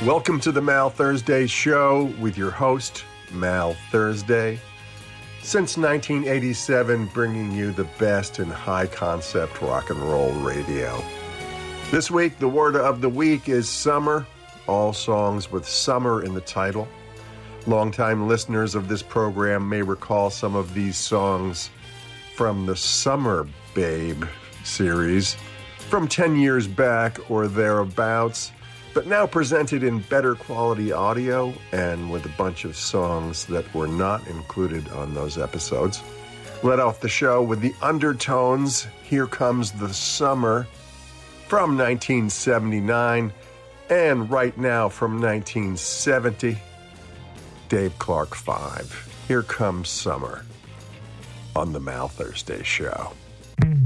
Welcome to the Mal Thursday Show with your host, Mal Thursday. Since 1987, bringing you the best in high-concept rock and roll radio. This week, the word of the week is summer. All songs with summer in the title. Longtime listeners of this program may recall some of these songs from the Summer Babe series from 10 years back or thereabouts, but now presented in better quality audio and with a bunch of songs that were not included on those episodes. Let off the show with the Undertones, Here Comes the Summer, from 1979, and right now from 1970, Dave Clark 5, Here Comes Summer, on the Mal Thursday Show.